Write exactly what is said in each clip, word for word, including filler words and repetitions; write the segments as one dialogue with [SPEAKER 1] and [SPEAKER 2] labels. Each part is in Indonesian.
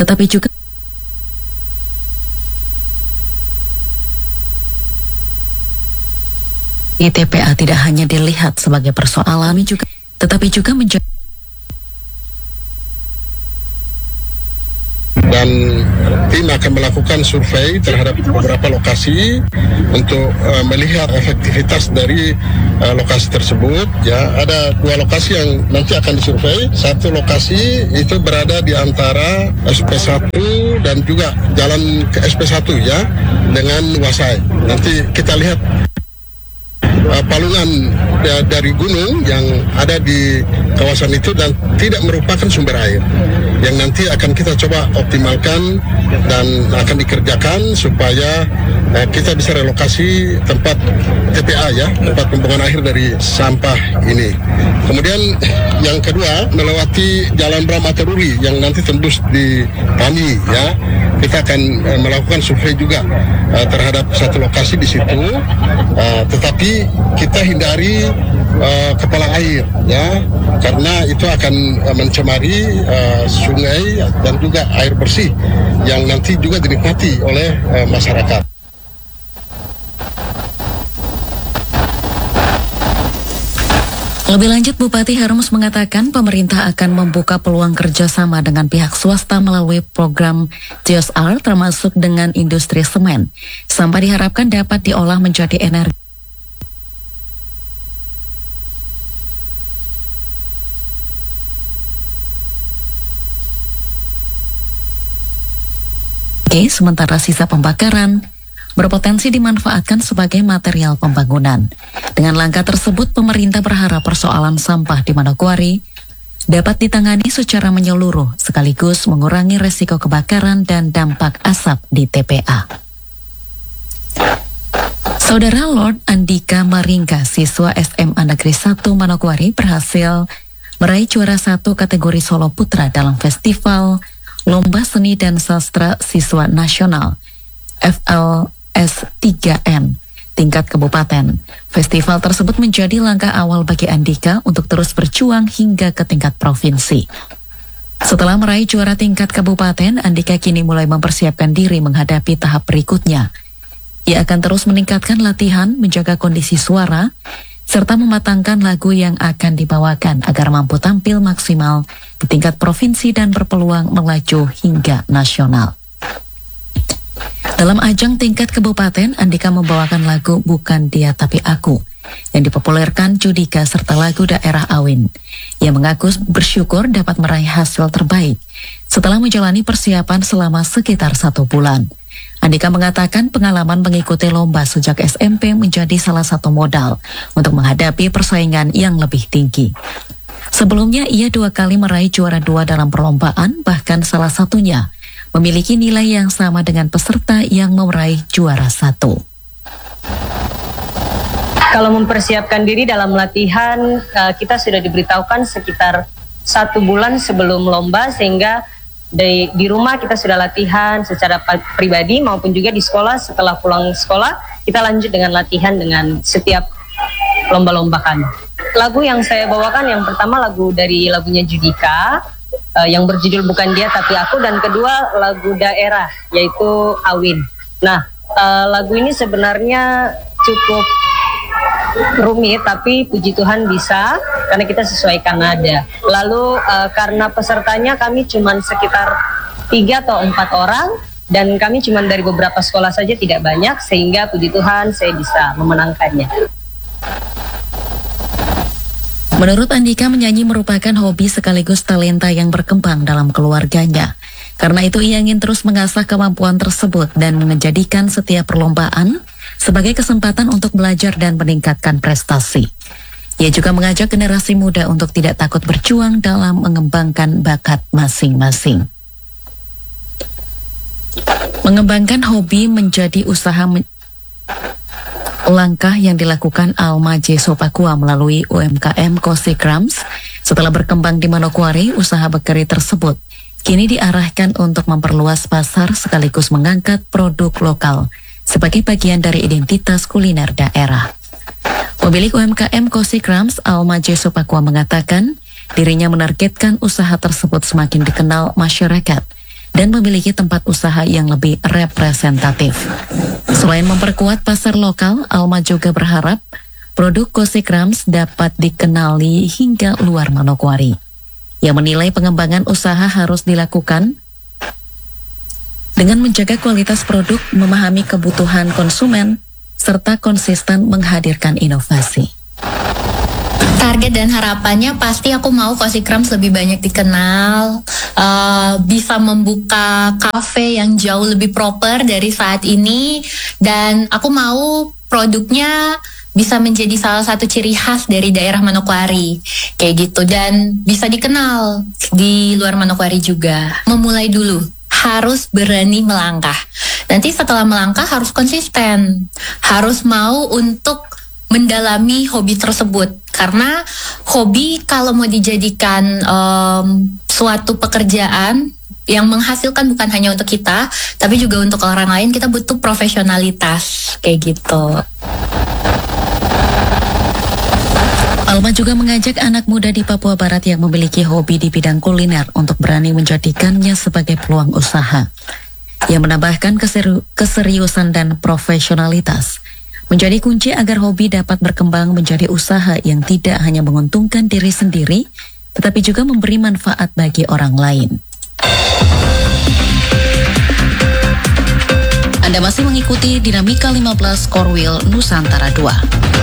[SPEAKER 1] tetapi juga di T P A tidak hanya dilihat sebagai persoalan juga, tetapi juga menjadi
[SPEAKER 2] dan tim akan melakukan survei terhadap beberapa lokasi untuk uh, melihat efektivitas dari uh, lokasi tersebut. Ya, ada dua lokasi yang nanti akan disurvei. Satu lokasi itu berada di antara S P satu dan juga jalan ke S P satu ya dengan Wasai. Nanti kita lihat uh, palungan da- dari gunung yang ada di kawasan itu dan tidak merupakan sumber air, yang nanti akan kita coba optimalkan dan akan dikerjakan supaya eh, kita bisa relokasi tempat T P A ya, tempat pembuangan akhir dari sampah ini. Kemudian yang kedua, melewati Jalan Brahmateruri yang nanti tembus di Tani ya. Kita akan eh, melakukan survei juga eh, terhadap satu lokasi di situ, eh, tetapi kita hindari eh, kepala air ya, karena itu akan uh, mencemari uh, sungai dan juga air bersih yang nanti juga dinikmati oleh uh, masyarakat.
[SPEAKER 1] Lebih lanjut, Bupati Harums mengatakan pemerintah akan membuka peluang kerjasama dengan pihak swasta melalui program C S R termasuk dengan industri semen. Sampah diharapkan dapat diolah menjadi energi. Sementara sisa pembakaran berpotensi dimanfaatkan sebagai material pembangunan. Dengan langkah tersebut, pemerintah berharap persoalan sampah di Manokwari dapat ditangani secara menyeluruh sekaligus mengurangi resiko kebakaran dan dampak asap di T P A. Saudara Lord Andika Maringka, siswa S M A Negeri satu Manokwari, berhasil meraih juara satu kategori Solo Putra dalam Festival Lomba Seni dan Sastra Siswa Nasional F L S tiga N tingkat kabupaten. Festival tersebut menjadi langkah awal bagi Andika untuk terus berjuang hingga ke tingkat provinsi. Setelah meraih juara tingkat kabupaten, Andika kini mulai mempersiapkan diri menghadapi tahap berikutnya. Ia akan terus meningkatkan latihan, menjaga kondisi suara, serta mematangkan lagu yang akan dibawakan agar mampu tampil maksimal di tingkat provinsi dan berpeluang melaju hingga nasional. Dalam ajang tingkat kabupaten, Andika membawakan lagu Bukan Dia Tapi Aku yang dipopulerkan Judika serta lagu Daerah Awin. Ia mengaku bersyukur dapat meraih hasil terbaik setelah menjalani persiapan selama sekitar satu bulan. Andika mengatakan pengalaman mengikuti lomba sejak S M P menjadi salah satu modal untuk menghadapi persaingan yang lebih tinggi. Sebelumnya ia dua kali meraih juara dua dalam perlombaan, bahkan salah satunya memiliki nilai yang sama dengan peserta yang meraih juara satu.
[SPEAKER 3] Kalau mempersiapkan diri dalam latihan, kita sudah diberitahukan sekitar satu bulan sebelum lomba, sehingga di, di rumah kita sudah latihan secara pribadi maupun juga di sekolah. Setelah pulang sekolah, kita lanjut dengan latihan dengan setiap lomba-lombakan. Lagu yang saya bawakan yang pertama lagu dari lagunya Judika, Uh, yang berjudul Bukan Dia Tapi Aku, dan kedua lagu Daerah yaitu Awin. Nah, uh, lagu ini sebenarnya cukup rumit, tapi puji Tuhan bisa karena kita sesuaikan nada. Lalu uh, karena pesertanya kami cuma sekitar tiga atau empat orang dan kami cuma dari beberapa sekolah saja, tidak banyak, sehingga puji Tuhan saya bisa memenangkannya.
[SPEAKER 1] Menurut Andika, menyanyi merupakan hobi sekaligus talenta yang berkembang dalam keluarganya. Karena itu ia ingin terus mengasah kemampuan tersebut dan menjadikan setiap perlombaan sebagai kesempatan untuk belajar dan meningkatkan prestasi. Ia juga mengajak generasi muda untuk tidak takut berjuang dalam mengembangkan bakat masing-masing. Mengembangkan hobi menjadi usaha men- Langkah yang dilakukan Alma J. Sopakua melalui U M K M Kosikrams setelah berkembang di Manokwari, usaha bakery tersebut kini diarahkan untuk memperluas pasar sekaligus mengangkat produk lokal sebagai bagian dari identitas kuliner daerah. Pemilik U M K M Kosikrams, Alma J. Sopakua, mengatakan dirinya menargetkan usaha tersebut semakin dikenal masyarakat dan memiliki tempat usaha yang lebih representatif. Selain memperkuat pasar lokal, Alma juga berharap produk Kosikrams dapat dikenali hingga luar Manokwari. Ia menilai pengembangan usaha harus dilakukan dengan menjaga kualitas produk, memahami kebutuhan konsumen, serta konsisten menghadirkan inovasi.
[SPEAKER 4] Target dan harapannya pasti aku mau Kosikrams lebih banyak dikenal, uh, bisa membuka kafe yang jauh lebih proper dari saat ini, dan aku mau produknya bisa menjadi salah satu ciri khas dari daerah Manokwari, kayak gitu, dan bisa dikenal di luar Manokwari juga. Memulai dulu, harus berani melangkah. Nanti setelah melangkah harus konsisten, harus mau untuk mendalami hobi tersebut, karena hobi kalau mau dijadikan um, suatu pekerjaan yang menghasilkan bukan hanya untuk kita, tapi juga untuk orang lain, kita butuh profesionalitas kayak gitu.
[SPEAKER 1] Alma juga mengajak anak muda di Papua Barat yang memiliki hobi di bidang kuliner untuk berani menjadikannya sebagai peluang usaha. Ia menambahkan keseri- keseriusan dan profesionalitas menjadi kunci agar hobi dapat berkembang menjadi usaha yang tidak hanya menguntungkan diri sendiri, tetapi juga memberi manfaat bagi orang lain. Anda masih mengikuti Dinamika lima belas Korwil Nusantara dua.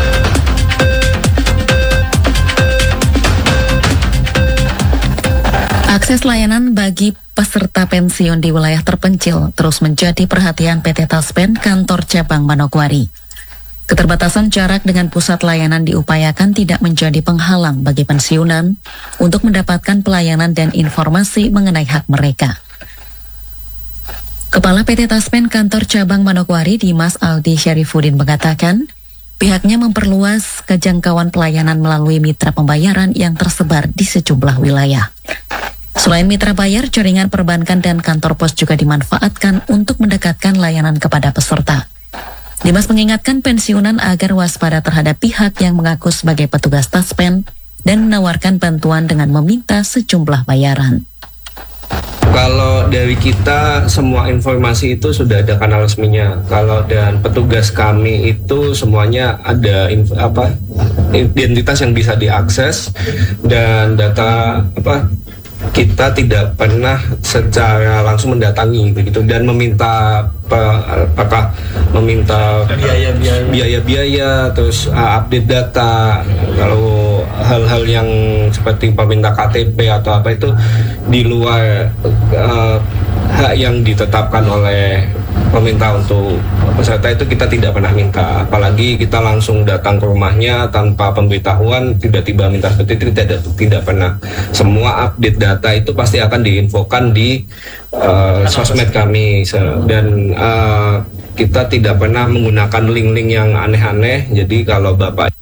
[SPEAKER 1] Akses layanan bagi peserta pensiun di wilayah terpencil terus menjadi perhatian P T Taspen kantor cabang Manokwari. Keterbatasan jarak dengan pusat layanan diupayakan tidak menjadi penghalang bagi pensiunan untuk mendapatkan pelayanan dan informasi mengenai hak mereka. Kepala P T Taspen kantor cabang Manokwari Dimas Aldi Syarifuddin mengatakan, pihaknya memperluas kejangkauan pelayanan melalui mitra pembayaran yang tersebar di sejumlah wilayah. Selain mitra bayar, jaringan perbankan dan kantor pos juga dimanfaatkan untuk mendekatkan layanan kepada peserta. Dimas mengingatkan pensiunan agar waspada terhadap pihak yang mengaku sebagai petugas Taspen dan menawarkan bantuan dengan meminta sejumlah bayaran.
[SPEAKER 5] Kalau dari kita semua informasi itu sudah ada kanal resminya. Kalau dan petugas kami itu semuanya ada inf, apa identitas yang bisa diakses dan data apa kita tidak pernah secara langsung mendatangi begitu dan meminta apakah meminta biaya-biaya terus uh, update data. Kalau hal-hal yang seperti peminta K T P atau apa itu di luar uh, hak yang ditetapkan oleh pemerintah untuk peserta itu kita tidak pernah minta, apalagi kita langsung datang ke rumahnya tanpa pemberitahuan, tiba-tiba minta seperti itu tidak tidak pernah. Semua update data itu pasti akan diinfokan di uh, sosmed kami dan uh, kita tidak pernah menggunakan link-link yang aneh-aneh. Jadi kalau Bapak